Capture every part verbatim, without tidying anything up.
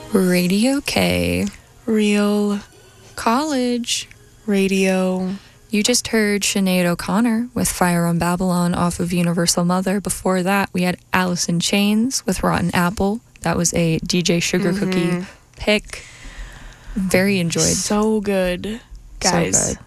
Radio K. Real College. Radio. You just heard Sinead O'Connor with Fire on Babylon off of Universal Mother. Before that, we had Alice in Chains with Rotten Apple. That was a D J Sugar Mhm. Cookie pick. Very enjoyed. So good, guys. So good.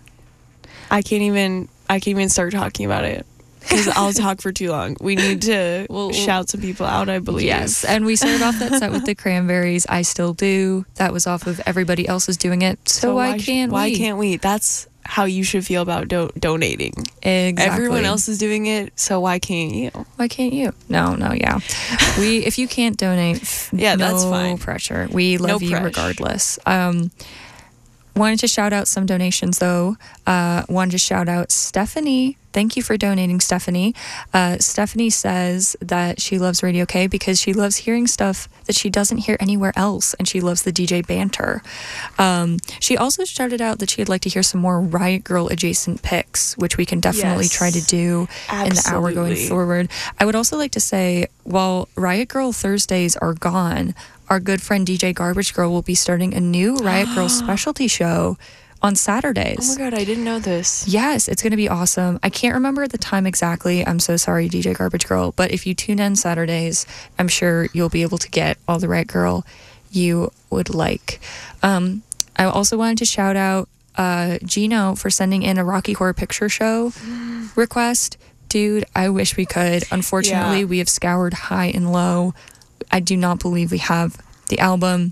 I can't even. I can't even start talking about it because I'll talk for too long. We need to We'll- shout some people out, I believe. Yes, and we started off that set with the Cranberries. I Still Do. That was off of Everybody Else Is Doing It. So, why sh- can't why we? can't we? That's how you should feel about do- donating. Exactly. Everyone else is doing it, so why can't you? Why can't you? No, no, yeah. We if you can't donate, Yeah, no that's fine. pressure. We love No you pressure. regardless. Um, wanted to shout out some donations though. Uh, wanted to shout out Stephanie. Thank you for donating, Stephanie. Uh, Stephanie says that she loves Radio K because she loves hearing stuff that she doesn't hear anywhere else, and she loves the D J banter. Um, she also shouted out that she'd like to hear some more Riot Girl adjacent picks, which we can definitely Yes. try to do in the hour going Absolutely. forward. I would also like to say, while Riot Girl Thursdays are gone, our good friend D J Garbage Girl will be starting a new Riot Girl specialty show on Saturdays. Oh my god, I didn't know this. Yes, it's going to be awesome. I can't remember the time exactly. I'm so sorry, D J Garbage Girl. But if you tune in Saturdays, I'm sure you'll be able to get all the Riot Girl you would like. Um, I also wanted to shout out uh, Gino for sending in a Rocky Horror Picture Show request. Dude, I wish we could. Unfortunately, Yeah. we have scoured high and low. I do not believe we have the album.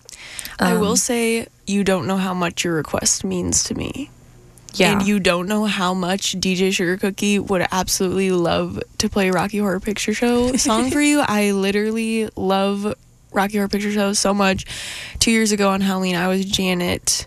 I Um, will say, you don't know how much your request means to me. Yeah. And you don't know how much D J Sugar Cookie would absolutely love to play Rocky Horror Picture Show song for you. I literally love Rocky Horror Picture Show so much. Two years ago on Halloween, I was Janet.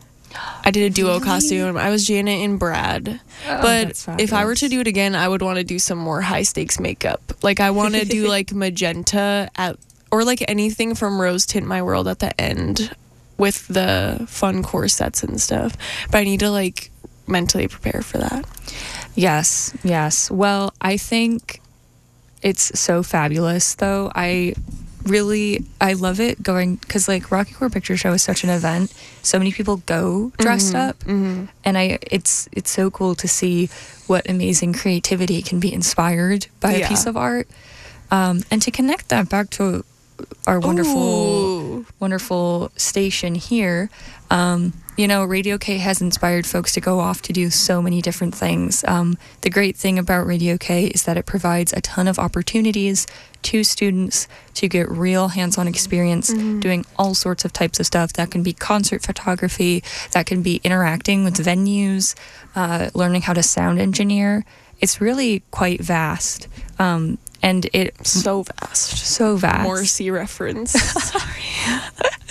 I did a duo Really? costume. I was Janet and Brad. Oh, but that's if I were to fabulous. do it again, I would want to do some more high stakes makeup. Like I want to do like magenta at, or like anything from Rose Tint My World at the end with the fun corsets and stuff. But I need to like mentally prepare for that. Yes, yes. Well, I think it's so fabulous, though. I really, I love it going, because like Rocky Horror Picture Show is such an event. So many people go dressed up, Mm-hmm. and I, it's it's so cool to see what amazing creativity can be inspired by Yeah. a piece of art, um, and to connect that back to our wonderful, Ooh. wonderful station here. Um, you know, Radio K has inspired folks to go off to do so many different things. Um, the great thing about Radio K is that it provides a ton of opportunities to students to get real hands-on experience doing all sorts of types of stuff. That can be concert photography, that can be interacting with venues, uh, learning how to sound engineer. It's really quite vast. Um, and it So vast. so vast. Morrissey reference. Sorry.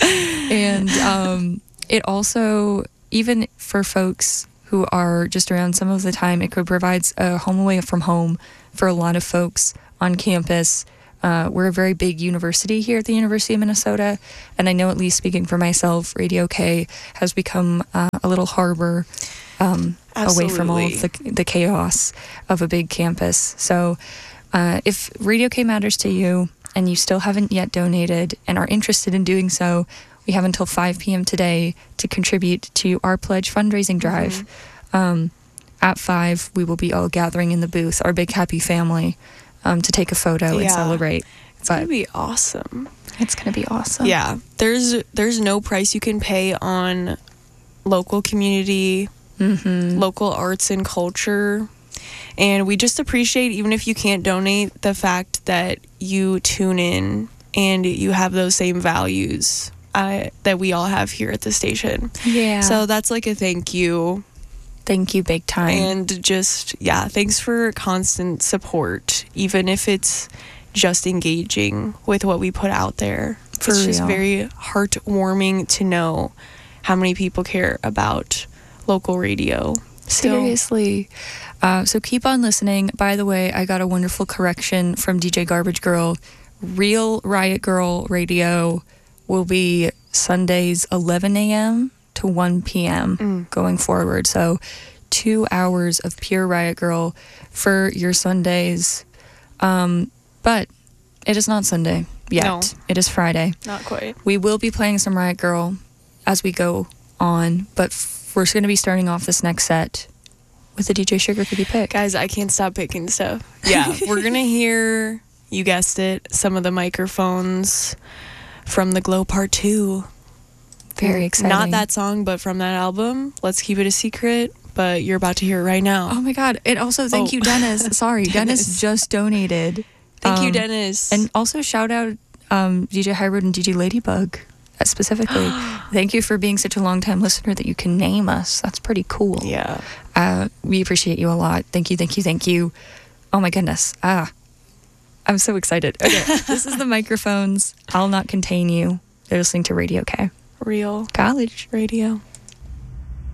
And um, it also, even for folks who are just around some of the time, it could provides a home away from home for a lot of folks on campus. Uh, we're a very big university here at the University of Minnesota, and I know, at least speaking for myself, Radio K has become uh, a little harbor um, away from all of the, the chaos of a big campus. So uh, if Radio K matters to you and you still haven't yet donated and are interested in doing so, we have until five p.m. today to contribute to our pledge fundraising drive. Um, at five, we will be all gathering in the booth, our big happy family, um, to take a photo and Yeah. celebrate. It's But gonna be awesome. it's going to be awesome. Yeah, there's there's no price you can pay on local community, Mm-hmm. local arts and culture. And we just appreciate, even if you can't donate, the fact that you tune in and you have those same values uh, that we all have here at the station. Yeah. So that's like a thank you. thank you big time. And just, yeah, thanks for constant support, even if it's just engaging with what we put out there. For it's just real. very heartwarming to know how many people care about local radio. Still. Seriously. Uh, so keep on listening. By the way, I got a wonderful correction from D J Garbage Girl. Real Riot Girl Radio will be Sundays eleven a.m. to one p.m. Mm. going forward. So two hours of pure Riot Girl for your Sundays. Um, but it is not Sunday. yet. No. It is Friday. Not quite. We will be playing some Riot Girl as we go on, but f- we're going to be starting off this next set with a D J Sugar Cookie pick. Guys, I can't stop picking stuff. Yeah, we're going to hear, you guessed it, some of the microphones from The Glow Part two. Very exciting. Not that song, but from that album. Let's keep it a secret, but you're about to hear it right now. Oh my God. And also, thank Oh. you, Dennis. Sorry, Dennis. Dennis. just donated. Thank you, Um, Dennis. And also shout out um, D J Hybrid and D J Ladybug uh, specifically. Thank you for being such a long time listener that you can name us. That's pretty cool. yeah. Uh, we appreciate you a lot. Thank you, thank you, thank you. Oh my goodness. Ah, I'm so excited. Okay, this is the microphones. I'll not contain you. They're listening to Radio K. Real College. radio.